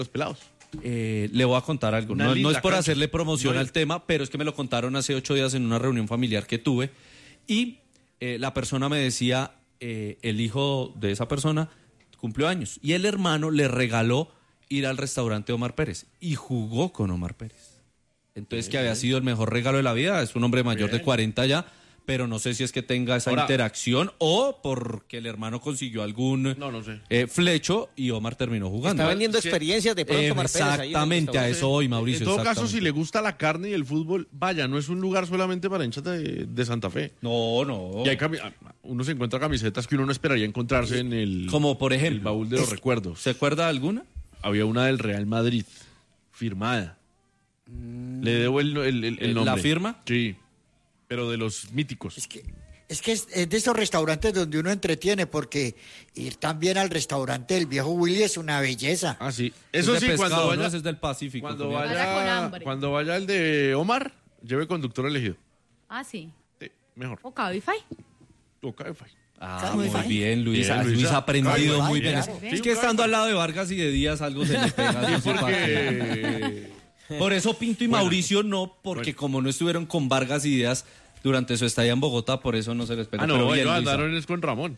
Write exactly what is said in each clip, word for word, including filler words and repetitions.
los pelados. Eh, le voy a contar algo. No, no es por cancha. hacerle promoción no al tema, pero es que me lo contaron hace ocho días en una reunión familiar que tuve y eh, la persona me decía, eh, el hijo de esa persona cumplió años y el hermano le regaló ir al restaurante Omar Pérez y jugó con Omar Pérez. Entonces bien, que había sido el mejor regalo de la vida, es un hombre mayor bien. de cuarenta ya, pero no sé si es que tenga esa Ahora, interacción o porque el hermano consiguió algún no, no sé. eh, flecho y Omar terminó jugando. Está vendiendo experiencias de pronto eh, Omar Pérez. Exactamente, a eso hoy, Mauricio. En todo caso, si le gusta la carne y el fútbol, vaya, no es un lugar solamente para hinchas de, de Santa Fe. No, no. Y hay cami- uno se encuentra camisetas que uno no esperaría encontrarse en el, Como por ejemplo, el baúl de los recuerdos. ¿Se acuerda de alguna? Había una del Real Madrid, firmada. Mm. Le debo el, el, el, el nombre. ¿La firma? Sí, pero de los míticos. Es que... Es que es, es de esos restaurantes donde uno entretiene, porque ir también al restaurante del viejo Willy es una belleza. Ah, sí. Eso es sí, pescado, cuando vaya... ¿no? Ese es del Pacífico. Cuando vaya, cuando vaya el de Omar, lleve conductor elegido. Ah, sí. Sí, mejor. ¿O Cabify? O Cabify. Ah, muy bien, Luisa. Bien, Luis Luisa. ha aprendido Cabify, muy bien. claro. Es Sí, que estando al lado de Vargas y de Díaz algo se le pega. Sí, porque... Por eso Pinto y bueno, Mauricio no, porque bueno. como no estuvieron con Vargas y Díaz durante su estadía en Bogotá, por eso no se les pegó. Ah, no, pero bien, ellos andaron es con Ramón.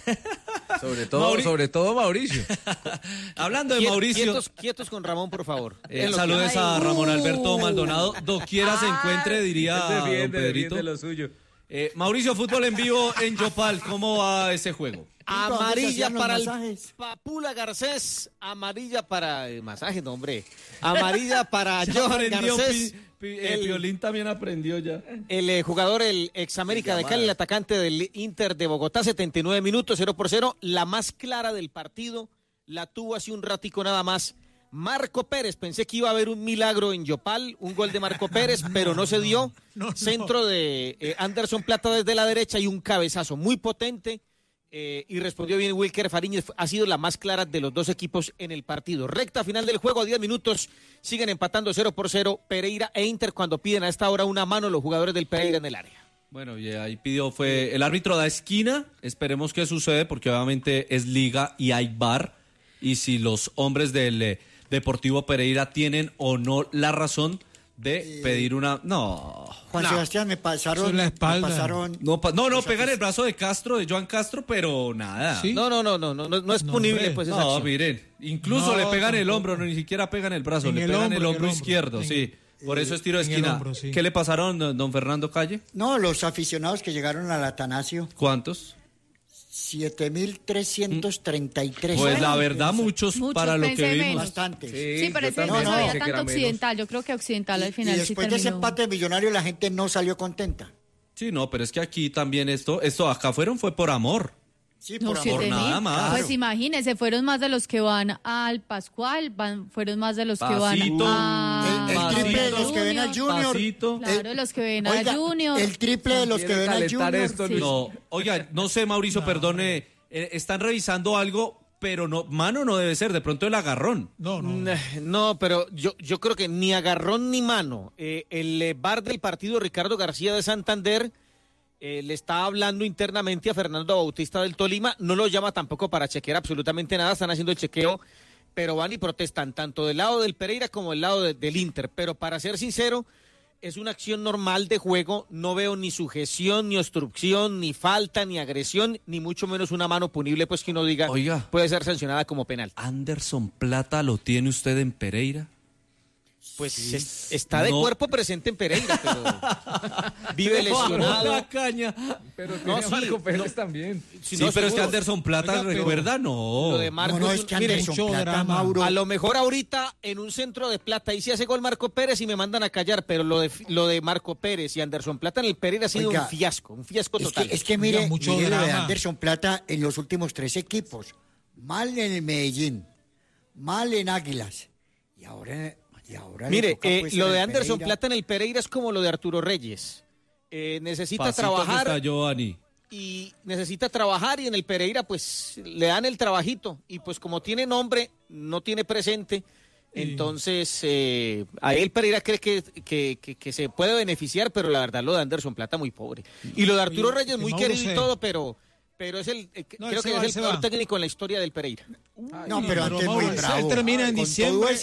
sobre todo, Mauri... sobre todo Mauricio. Hablando de Mauricio. Quietos, quietos con Ramón, por favor. Eh, saludos que... a Ramón Alberto Maldonado. Doquiera ah, se encuentre, diría defiende, don Pedrito. De lo suyo. Eh, Mauricio, fútbol en vivo en Yopal. ¿Cómo va ese juego? Amarilla para el Papula Garcés, amarilla para el masaje, no hombre. Amarilla para Johan Garcés. Pi, pi, el Piolín también aprendió ya. El eh, jugador, el ex América de Cali, el atacante del Inter de Bogotá, setenta y nueve minutos, cero por cero. La más clara del partido la tuvo hace un ratico nada más Marco Pérez. Pensé que iba a haber un milagro en Yopal, un gol de Marco Pérez, pero no se dio. No, no. Centro de eh, Anderson Plata desde la derecha y un cabezazo muy potente. Eh, y respondió bien Wilker Fariñez, ha sido la más clara de los dos equipos en el partido. Recta final del juego, a diez minutos, siguen empatando cero por cero Pereira e Inter cuando piden a esta hora una mano los jugadores del Pereira en el área. Bueno, y ahí pidió, fue, el árbitro da esquina, esperemos que sucede porque obviamente es liga y hay V A R, y si los hombres del eh, Deportivo Pereira tienen o no la razón de eh, pedir una... No... Juan no. Sebastián, me pasaron... la espalda. Me pasaron no, pa, no, no, pegan el brazo de Castro, de Joan Castro, pero nada. ¿Sí? No, no, no, no, no, no es no, punible, hombre. Pues esa No, acción. miren, incluso no, le pegan tampoco. el hombro, no, ni siquiera pegan el brazo, en le el pegan hombro, el hombro izquierdo, en, sí. Por eso es tiro de esquina. Hombro, sí. ¿Qué le pasaron, don, don Fernando Calle? No, los aficionados que llegaron al Atanasio. ¿Cuántos? siete mil trescientos treinta y tres. Pues la verdad, muchos, muchos para lo que vimos. Bastantes. Sí, sí, pero ese no, no había tanto Occidental. Yo creo que Occidental al final y después sí de ese empate millonario la gente no salió contenta. Sí, no, pero es que aquí también esto, esto acá fueron fue por amor. Sí, no, por amor, nada más. Pues imagínense, fueron más de los que van al Pascual, van, fueron más de los Pasito, que van a... El, el triple de los que ven al Junior. Pasito. Claro, de los que ven al Junior. El triple de los que ven al Junior. Esto, sí. No, oiga, no sé, Mauricio, no, perdone, eh, están revisando algo, pero no, mano no debe ser, de pronto el agarrón. No, no. No, pero yo, yo creo que ni agarrón ni mano. Eh, el V A R del partido Ricardo García de Santander... Eh, le está hablando internamente a Fernando Bautista del Tolima, no lo llama tampoco para chequear absolutamente nada, están haciendo el chequeo, pero van y protestan tanto del lado del Pereira como del lado de, del Inter, pero para ser sincero, es una acción normal de juego, no veo ni sujeción, ni obstrucción, ni falta, ni agresión, ni mucho menos una mano punible, pues que uno diga, oiga, puede ser sancionada como penal. ¿Anderson Plata lo tiene usted en Pereira? Pues sí. es, está de no. cuerpo presente en Pereira, pero vive lesionado. La caña. Pero no, sí, Marco Pérez no, también. Sí, no, pero es que Anderson Plata, Oiga, recuerda, no. Lo de Marcos, no, no, es que Anderson mire, Plata, Mauro. A lo mejor ahorita en un centro de Plata, ahí sí hace gol Marco Pérez y me mandan a callar, pero lo de, lo de Marco Pérez y Anderson Plata en el Pereira ha sido Oiga, un fiasco, un fiasco es total. Que, es que mire, mire lo de Anderson Plata en los últimos tres equipos. Mal en el Medellín, mal en Águilas, y ahora... Y ahora Mire, toca, eh, pues, lo de Anderson Pereira. Plata en el Pereira es como lo de Arturo Reyes. Eh, necesita Pasito trabajar. Está Giovanni. Y necesita trabajar y en el Pereira pues le dan el trabajito. Y pues como tiene nombre, no tiene presente. Entonces, eh, ahí el Pereira cree que, que, que, que se puede beneficiar, pero la verdad lo de Anderson Plata muy pobre. Y lo de Arturo Reyes muy querido y todo, pero... Pero es el, eh, no, creo que va, es el peor técnico en la historia del Pereira. Ay, no, pero antes muy bravo. Él termina en Con diciembre